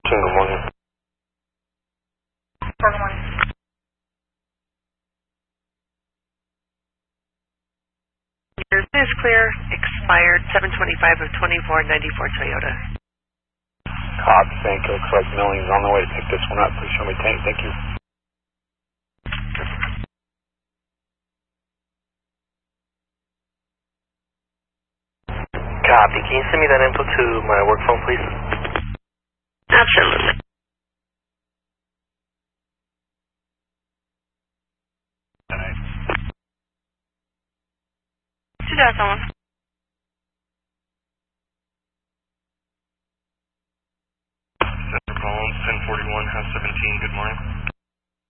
Good morning. Good morning. Your is clear, expired 725 of 2494 Toyota. Copy, thank you. Looks like Milling's on the way to pick this one up. Please show me tank. Thank you. Copy. Can you send me that info to my work phone, please? Absolutely. 2001.